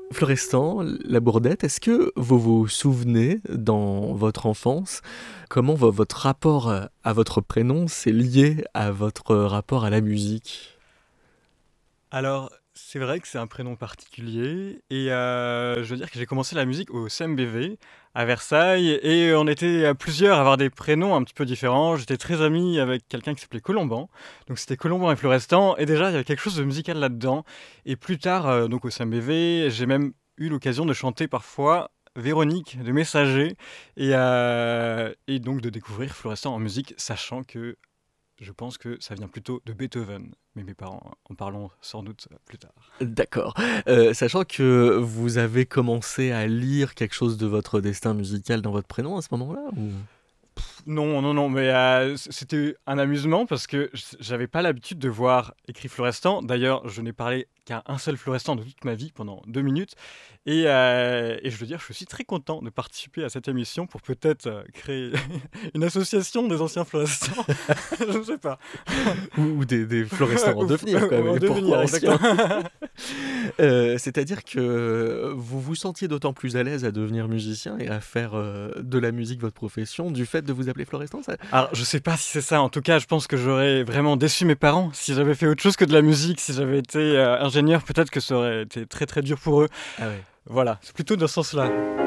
Florestan, la Bourdette, est-ce que vous vous souvenez, dans votre enfance, comment votre rapport à votre prénom s'est lié à votre rapport à la musique? Alors, c'est vrai que c'est un prénom particulier et je veux dire que j'ai commencé la musique au CMBV à Versailles et on était à plusieurs à avoir des prénoms un petit peu différents. J'étais très ami avec quelqu'un qui s'appelait Colomban, donc c'était Colomban et Florestan et déjà il y avait quelque chose de musical là-dedans. Et plus tard, donc au CMBV, j'ai même eu l'occasion de chanter parfois Véronique de Messager et donc de découvrir Florestan en musique, sachant que je pense que ça vient plutôt de Beethoven, mais mes parents en parleront sans doute plus tard. D'accord. Sachant que vous avez commencé à lire quelque chose de votre destin musical dans votre prénom à ce moment-là ou... Non, non, non, mais c'était un amusement parce que j'avais pas l'habitude de voir écrit Florestan. D'ailleurs, je n'ai parlé qu'à un seul Florestan de toute ma vie pendant 2 minutes. Et je veux dire, je suis très content de participer à cette émission pour peut-être créer une association des anciens Florestans. Je ne sais pas. ou des Florestans en devenir quand même, En et devenir, pourquoi anciens? exactement. C'est-à-dire que vous vous sentiez d'autant plus à l'aise à devenir musicien et à faire de la musique votre profession du fait de vous appeler Florestan, ça? Alors, je sais pas si c'est ça. En tout cas, je pense que j'aurais vraiment déçu mes parents si j'avais fait autre chose que de la musique. Si j'avais été ingénieur, peut-être que ça aurait été très très dur pour eux. Ah ouais. Voilà, c'est plutôt dans ce sens-là.